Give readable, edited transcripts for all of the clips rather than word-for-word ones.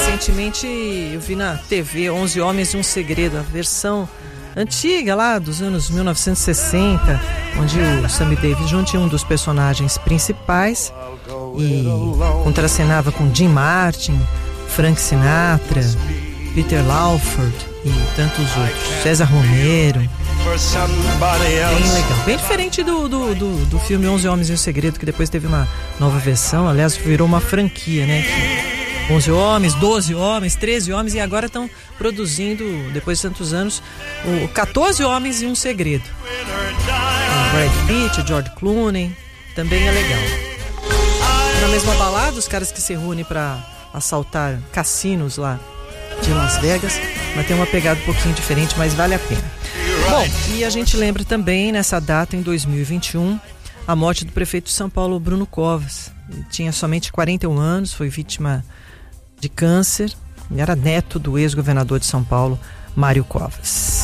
Recentemente eu vi na TV 11 Homens e um Segredo, a versão antiga lá dos anos 1960, onde o Sammy Davis Jr. tinha um dos personagens principais e contracenava com Jim Martin, Frank Sinatra, Peter Lawford e tantos outros, César Romero. Bem legal, bem diferente do filme 11 Homens e um Segredo, que depois teve uma nova versão, aliás virou uma franquia, né? 11 homens, 12 homens, 13 homens, e agora estão produzindo, depois de tantos anos, o 14 Homens e um Segredo. O Brad Pitt, George Clooney, também é legal. Na mesma balada, os caras que se reúnem para assaltar cassinos lá de Las Vegas, mas tem uma pegada um pouquinho diferente, mas vale a pena. Bom, e a gente lembra também, nessa data, em 2021, a morte do prefeito de São Paulo, Bruno Covas. Ele tinha somente 41 anos, foi vítima de câncer e era neto do ex-governador de São Paulo, Mário Covas.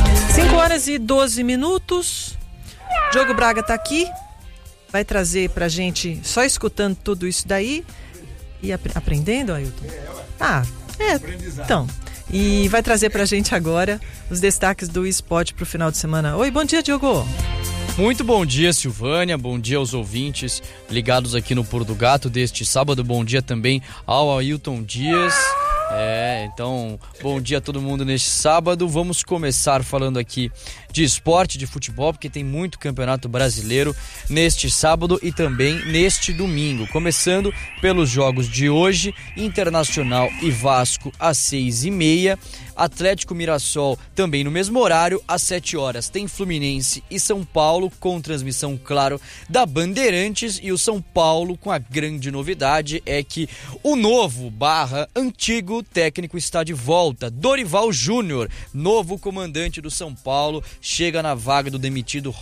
5h12. Diogo Braga está aqui, vai trazer pra gente, só escutando tudo isso daí e aprendendo, Ailton? Então, e vai trazer pra gente agora os destaques do esporte pro final de semana. Oi, bom dia, Diogo. Muito bom dia, Silvânia, bom dia aos ouvintes ligados aqui no Pulo do Gato deste sábado, bom dia também ao Ailton Dias. Então, bom dia a todo mundo neste sábado. Vamos começar falando aqui de esporte, de futebol, porque tem muito campeonato brasileiro neste sábado e também neste domingo. Começando pelos jogos de hoje, Internacional e Vasco às 6h30, Atlético Mirassol também no mesmo horário, às 7 horas. Tem Fluminense e São Paulo, com transmissão, claro, da Bandeirantes, e o São Paulo com a grande novidade é que o novo / antigo técnico está de volta. Dorival Júnior, novo comandante do São Paulo, chega na vaga do demitido